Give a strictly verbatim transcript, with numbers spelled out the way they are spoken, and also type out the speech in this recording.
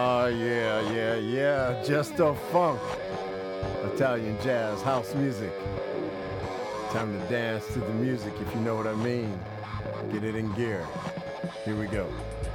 Oh, yeah, yeah, yeah. Just a funk. Italian jazz, house music. Time to dance to the music, if you know what I mean. Get it in gear. Here we go.